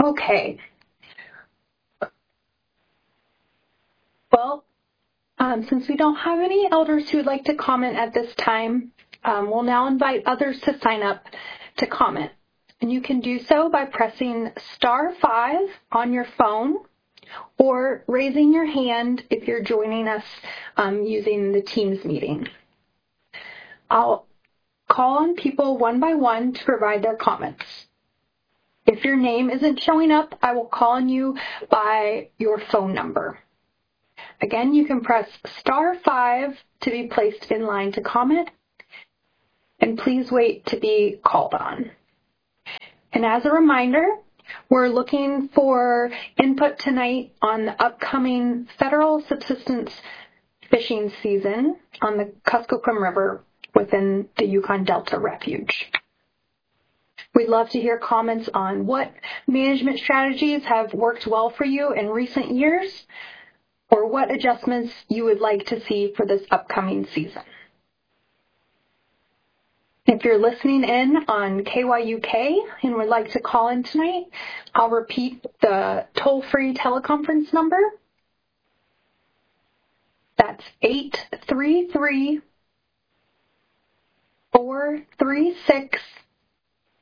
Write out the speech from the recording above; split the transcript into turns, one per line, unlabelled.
Okay. Well, since we don't have any elders who would like to comment at this time, we'll now invite others to sign up to comment. And you can do so by pressing *5 on your phone or raising your hand if you're joining us using the Teams meeting. I'll call on people one by one to provide their comments. If your name isn't showing up, I will call on you by your phone number. Again, you can press *5 to be placed in line to comment, and please wait to be called on. And as a reminder, we're looking for input tonight on the upcoming federal subsistence fishing season on the Kuskokwim River within the Yukon Delta Refuge. We'd love to hear comments on what management strategies have worked well for you in recent years, or what adjustments you would like to see for this upcoming season. If you're listening in on KYUK and would like to call in tonight, I'll repeat the toll-free teleconference number. That's 833-436-9960.